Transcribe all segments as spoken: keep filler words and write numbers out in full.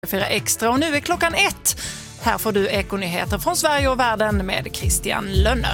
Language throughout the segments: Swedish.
Fyra extra och nu är klockan ett. Här får du Ekonyheter från Sverige och världen med Christian Lönner.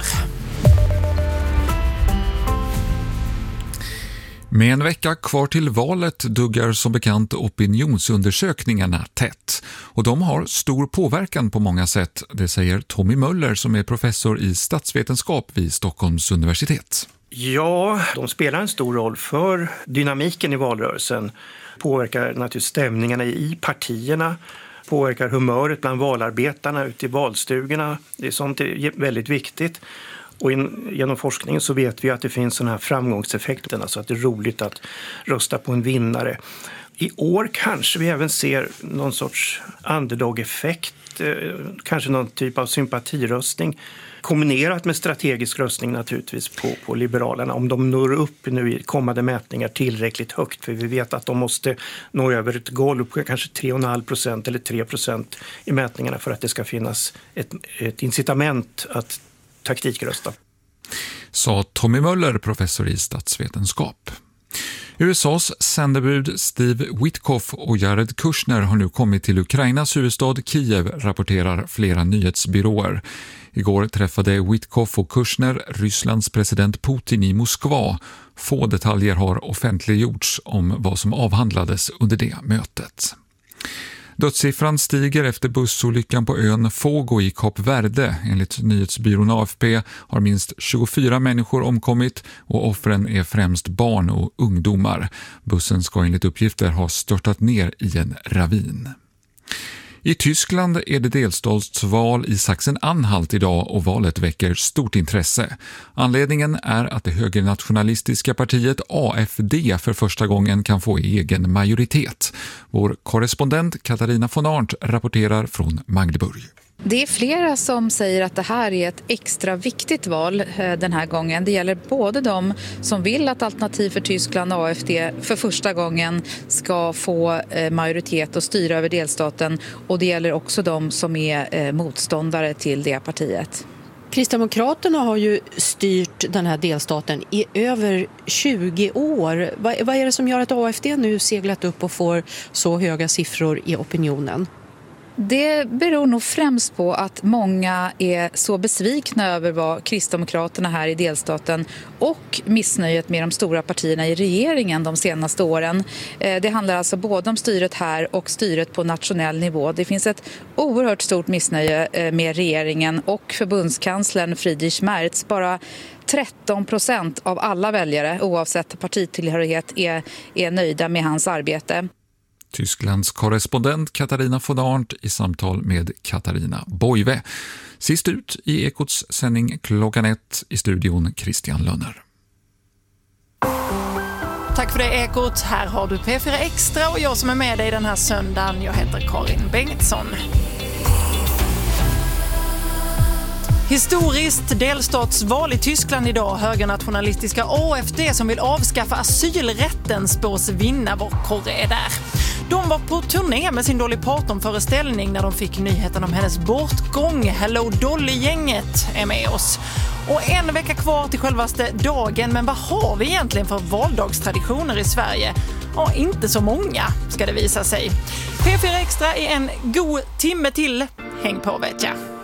Med en vecka kvar till valet duggar som bekant opinionsundersökningarna tätt. Och de har stor påverkan på många sätt, det säger Tommy Möller som är professor i statsvetenskap vid Stockholms universitet. Ja, de spelar en stor roll för dynamiken i valrörelsen. Påverkar naturligtvis stämningarna i partierna, påverkar humöret bland valarbetarna ute i valstugorna. Det är sånt är väldigt viktigt. Och in, genom forskningen så vet vi att det finns sådana här framgångseffekter, alltså att det är roligt att rösta på en vinnare. I år kanske vi även ser någon sorts underdog-effekt, eh, kanske någon typ av sympatiröstning kombinerat med strategisk röstning naturligtvis på, på Liberalerna. Om de når upp nu i kommande mätningar tillräckligt högt, för vi vet att de måste nå över ett golv på kanske tre komma fem procent eller tre procent i mätningarna för att det ska finnas ett, ett incitament att taktikrösta. Sa Tommy Möller, professor i statsvetenskap. U S A:s sändebud Steve Witkoff och Jared Kushner har nu kommit till Ukrainas huvudstad Kiev, rapporterar flera nyhetsbyråer. Igår träffade Witkoff och Kushner Rysslands president Putin i Moskva. Få detaljer har offentliggjorts om vad som avhandlades under det mötet. Dödssiffran stiger efter bussolyckan på ön Fogo i Kap Verde. Enligt nyhetsbyrån A F P har minst tjugofyra människor omkommit och offren är främst barn och ungdomar. Bussen ska enligt uppgifter ha störtat ner i en ravin. I Tyskland är det delstatsval i Sachsen-Anhalt idag och valet väcker stort intresse. Anledningen är att det högernationalistiska partiet A F D för första gången kan få egen majoritet. Vår korrespondent Katarina von Arndt rapporterar från Magdeburg. Det är flera som säger att det här är ett extra viktigt val den här gången. Det gäller både de som vill att Alternativ för Tyskland, A F D, för första gången ska få majoritet och styra över delstaten. Och det gäller också de som är motståndare till det partiet. Kristdemokraterna har ju styrt den här delstaten i över tjugo år. Vad är det som gör att A F D nu seglat upp och får så höga siffror i opinionen? Det beror nog främst på att många är så besvikna över vad Kristdemokraterna här i delstaten och missnöjet med de stora partierna i regeringen de senaste åren. Det handlar alltså både om styret här och styret på nationell nivå. Det finns ett oerhört stort missnöje med regeringen och förbundskanslern Friedrich Merz. Bara tretton procent av alla väljare oavsett partitillhörighet är, är nöjda med hans arbete. Tysklands korrespondent Katarina von Arndt i samtal med Katarina Boive. Sist ut i Ekots sändning klockan ett i studion Christian Lönner. Tack för det Ekot. Här har du P fyra Extra och jag som är med dig den här söndagen, jag heter Karin Bengtsson. Historiskt delstatsval i Tyskland idag. Högernationalistiska A F D som vill avskaffa asylrätten spås vinna. Vår korre är där. De var på turné med sin Dolly Parton-föreställning när de fick nyheten om hennes bortgång. Hello Dolly-gänget är med oss. Och en vecka kvar till självaste dagen. Men vad har vi egentligen för valdagstraditioner i Sverige? Ja, inte så många ska det visa sig. P fyra Extra är en god timme till. Häng på vet jag.